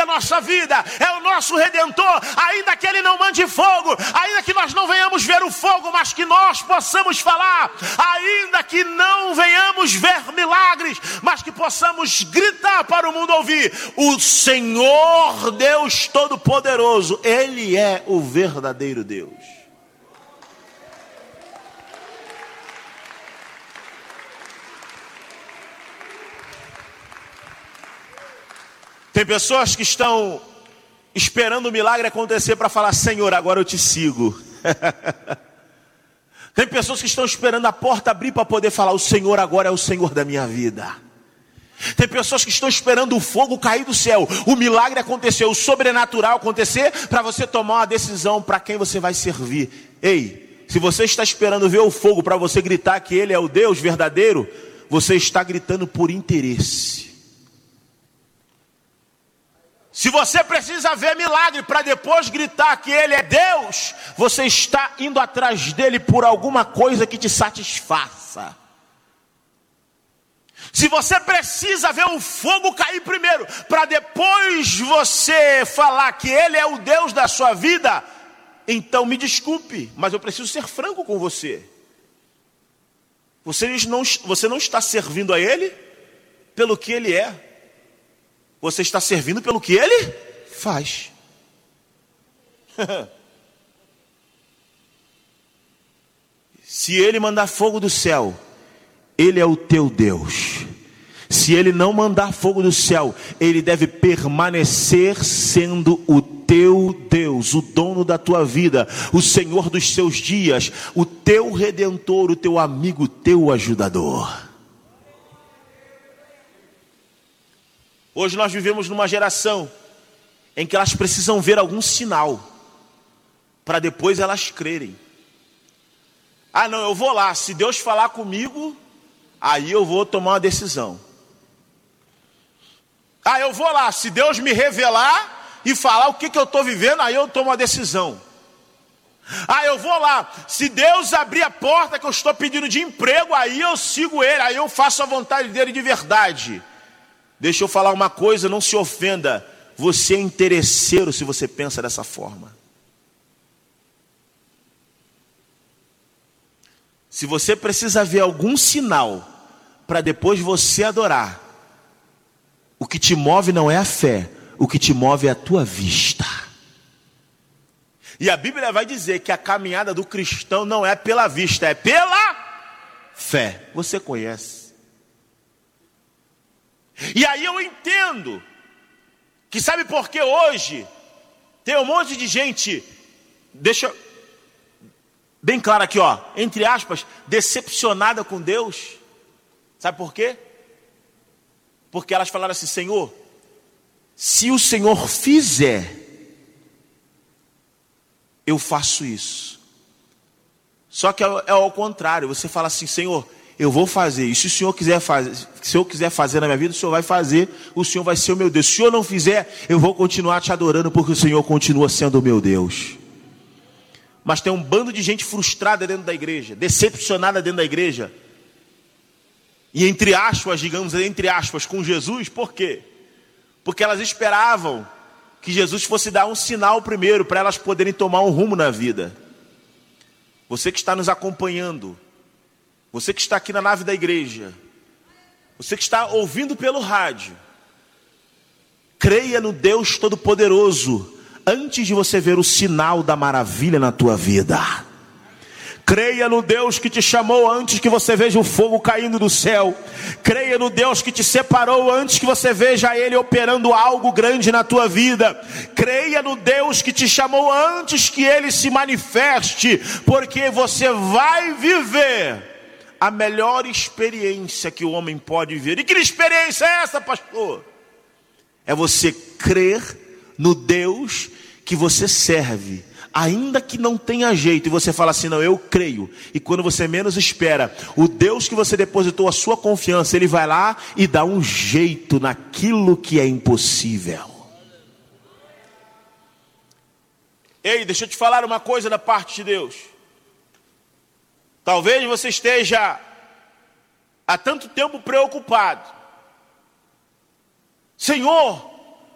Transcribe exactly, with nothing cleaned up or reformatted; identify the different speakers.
Speaker 1: nossa vida, é o nosso Redentor. Ainda que Ele não mande fogo, ainda que nós não venhamos ver o fogo, mas que nós possamos falar, ainda que não venhamos ver milagres, mas que possamos gritar para o mundo ouvir: o Senhor Deus Todo-Poderoso, Ele é o verdadeiro Deus. Tem pessoas que estão esperando o milagre acontecer para falar: Senhor, agora eu te sigo. Tem pessoas que estão esperando a porta abrir para poder falar: o Senhor agora é o Senhor da minha vida. Tem pessoas que estão esperando o fogo cair do céu, o milagre acontecer, o sobrenatural acontecer, para você tomar uma decisão para quem você vai servir. Ei, se você está esperando ver o fogo para você gritar que Ele é o Deus verdadeiro, você está gritando por interesse. Se você precisa ver milagre para depois gritar que Ele é Deus, você está indo atrás dele por alguma coisa que te satisfaça. Se você precisa ver o fogo cair primeiro, para depois você falar que Ele é o Deus da sua vida, então me desculpe, mas eu preciso ser franco com você. Você não, você não está servindo a Ele pelo que Ele é. Você está servindo pelo que Ele faz. Se Ele mandar fogo do céu, Ele é o teu Deus. Se Ele não mandar fogo do céu, Ele deve permanecer sendo o teu Deus, o dono da tua vida, o Senhor dos seus dias, o teu Redentor, o teu amigo, o teu ajudador. Hoje nós vivemos numa geração em que elas precisam ver algum sinal para depois elas crerem. Ah não, eu vou lá, se Deus falar comigo, aí eu vou tomar uma decisão. Ah, eu vou lá, se Deus me revelar e falar o que, que eu estou vivendo, aí eu tomo uma decisão. Ah, eu vou lá, se Deus abrir a porta que eu estou pedindo de emprego, aí eu sigo Ele, aí eu faço a vontade dEle de verdade. Deixa eu falar uma coisa, não se ofenda. Você é interesseiro se você pensa dessa forma. Se você precisa ver algum sinal para depois você adorar, o que te move não é a fé, o que te move é a tua vista. E a Bíblia vai dizer que a caminhada do cristão não é pela vista, é pela fé. Você conhece. E aí eu entendo que sabe por que hoje tem um monte de gente, deixa bem claro aqui, ó, entre aspas, decepcionada com Deus. Sabe por quê? Porque elas falaram assim: Senhor, se o Senhor fizer, eu faço isso. Só que é ao contrário, você fala assim: Senhor, eu vou fazer, e se o Senhor quiser fazer, se eu quiser fazer na minha vida, o Senhor vai fazer, o Senhor vai ser o meu Deus. Se o Senhor não fizer, eu vou continuar te adorando, porque o Senhor continua sendo o meu Deus. Mas tem um bando de gente frustrada dentro da igreja, decepcionada dentro da igreja, e entre aspas, digamos, entre aspas, com Jesus. Por quê? Porque elas esperavam que Jesus fosse dar um sinal primeiro, para elas poderem tomar um rumo na vida. Você que está nos acompanhando, você que está aqui na nave da igreja, você que está ouvindo pelo rádio, creia no Deus Todo-Poderoso antes de você ver o sinal da maravilha na tua vida. Creia no Deus que te chamou antes que você veja o fogo caindo do céu. Creia no Deus que te separou antes que você veja Ele operando algo grande na tua vida. Creia no Deus que te chamou antes que Ele se manifeste, porque você vai viver a melhor experiência que o homem pode viver. E que experiência é essa, pastor? É você crer no Deus que você serve, ainda que não tenha jeito, e você fala assim: não, eu creio. E quando você menos espera, o Deus que você depositou a sua confiança, Ele vai lá e dá um jeito naquilo que é impossível. Ei, deixa eu te falar uma coisa da parte de Deus. Talvez você esteja há tanto tempo preocupado. Senhor,